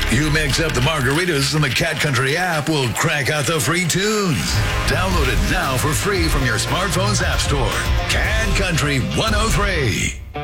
You mix up the margaritas and the Cat Country app will crank out the free tunes. Download it now for free from your smartphone's app store. Cat Country 103.